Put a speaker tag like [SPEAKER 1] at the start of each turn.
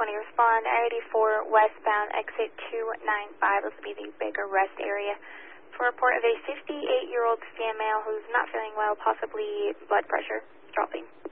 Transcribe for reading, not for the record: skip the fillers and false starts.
[SPEAKER 1] County, respond I-84 westbound exit 295. This will be the Baker Rest area. For a report of a 58-year-old female who's not feeling well, possibly blood pressure dropping.